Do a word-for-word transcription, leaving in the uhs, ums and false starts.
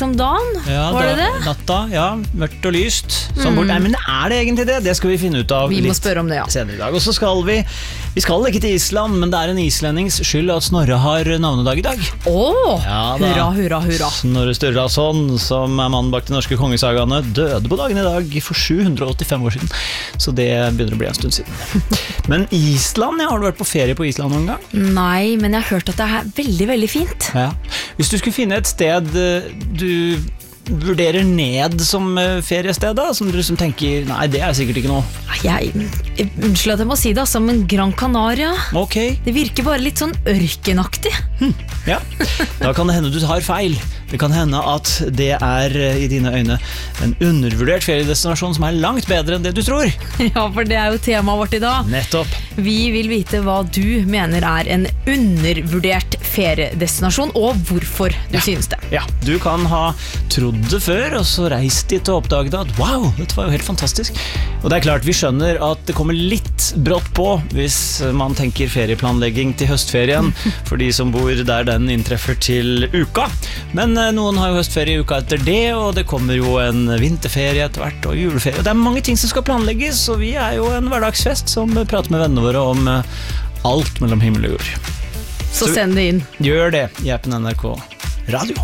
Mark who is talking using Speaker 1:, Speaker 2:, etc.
Speaker 1: liksom dagen,
Speaker 2: ja,
Speaker 1: var det
Speaker 2: da,
Speaker 1: det?
Speaker 2: Natta, ja, mørkt og lyst. Sånn bort. Nei, men er det egentlig det? Det skal vi finne ut av
Speaker 1: Vi må
Speaker 2: litt
Speaker 1: spørre om det, ja.
Speaker 2: senere i dag. Og så skal vi, vi skal ikke til Island, men det er en islendings skyld at Snorre har navnedag i dag.
Speaker 1: Åh,
Speaker 2: Ja, da.
Speaker 1: hurra, hurra, hurra.
Speaker 2: Snorre Sturlason, som er mannen bak de norske kongesagaene, døde på dagen i dag for sju hundre og åttifem år siden. Så det begynner å bli en stund siden. Men Island, ja, har du vært på ferie på Island noen gang?
Speaker 1: Nei, men jeg har hørt at det er veldig, veldig fint.
Speaker 2: Ja. Hvis du skulle finne et sted eh, du vurderer ned som eh, feriested, da, som du liksom tenker, nei, det er sikkert ikke noe.
Speaker 1: Jeg, jeg unnskyld at jeg må si det, altså, men Gran Canaria,
Speaker 2: Ok,
Speaker 1: det virker bare litt sånn ørkenaktig.
Speaker 2: ja. Da kan det hende du tar feil. Det kan hende at det er eh, i dine øyne en undervurdert feriedestinasjon som er langt bedre enn det du tror.
Speaker 1: Ja, for det er jo temaet vårt i dag.
Speaker 2: Nettopp.
Speaker 1: Vi vil vite hva du mener er en undervurdert feriedestinasjon, og hvorfor du synes det.
Speaker 2: Ja, du kan ha trodd det før, og så reist dit og oppdaget at wow, dette var jo helt fantastisk. Og det er klart, vi skjønner at det kommer litt brått på hvis man tenker ferieplanlegging til høstferien, for de som bor der den inntreffer til uka. Men eh, noen har jo høstferie uka etter det, og det kommer jo en vinterferie etter hvert, og juleferie. Det er mange ting som skal planlegges, og vi er jo en hverdagsfest som prater med vennene våre om eh, alt mellom himmel og jord.
Speaker 1: Så send det inn.
Speaker 2: Gjør det i appen N R K Radio.